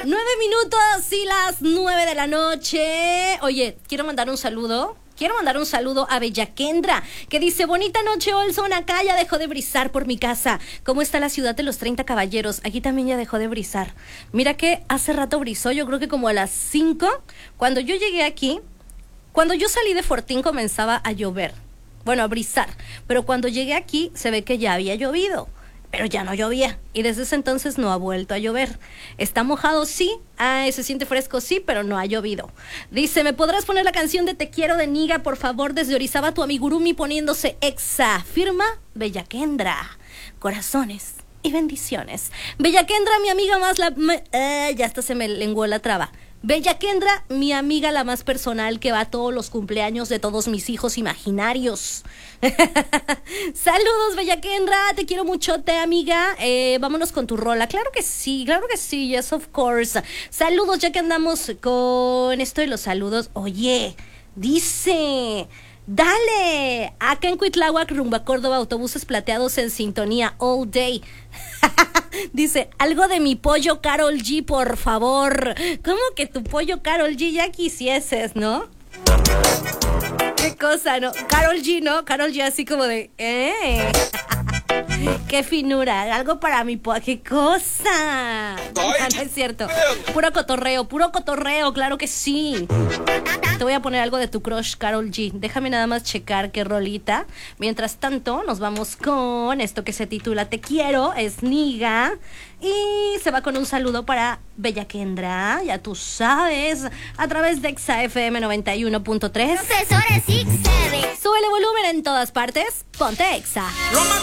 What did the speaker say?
9 minutos y las 9 de la noche. Oye, quiero mandar un saludo a Bella Kendra, que dice: bonita noche, Olson, acá ya dejó de brisar por mi casa. ¿Cómo está la ciudad de los 30 caballeros? Aquí también ya dejó de brisar. Mira que hace rato brisó, yo creo que como a las 5. Cuando yo llegué aquí, cuando yo salí de Fortín comenzaba a llover. Bueno, a brisar. Pero cuando llegué aquí se ve que ya había llovido. Pero ya no llovía, y desde ese entonces no ha vuelto a llover. Está mojado, sí, se siente fresco, sí, pero no ha llovido. Dice: ¿me podrás poner la canción de Te Quiero de Niga, por favor? Desde Orizaba, tu amigurumi poniéndose exa. Firma Bella Kendra. Corazones y bendiciones. Bella Kendra, mi amiga más ya hasta se me lenguó la traba. Bella Kendra, mi amiga la más personal, que va a todos los cumpleaños de todos mis hijos imaginarios. Saludos, Bella Kendra, te quiero muchote, amiga. Vámonos con tu rola. Claro que sí, yes, of course. Saludos, ya que andamos con esto de los saludos. Oye, dice: dale, acá en Cuitláhuac, rumbo a Córdoba, autobuses plateados en sintonía all day. Dice: algo de mi pollo Karol G, por favor. ¿Cómo que tu pollo Karol G? Ya quisieses, ¿no? Qué cosa, ¿no? Karol G, ¿no? Karol G así como de... ¡Qué finura! Algo para mi pollo. ¡Qué cosa! No es cierto. Puro cotorreo, claro que sí. Te voy a poner algo de tu crush, Karol G. Déjame nada más checar qué rolita. Mientras tanto, nos vamos con esto que se titula Te Quiero, es Niga. Y se va con un saludo para Bella Kendra, ya tú sabes, a través de Exa FM 91.3. Profesores X7. Súbele volumen en todas partes. Ponte Exa.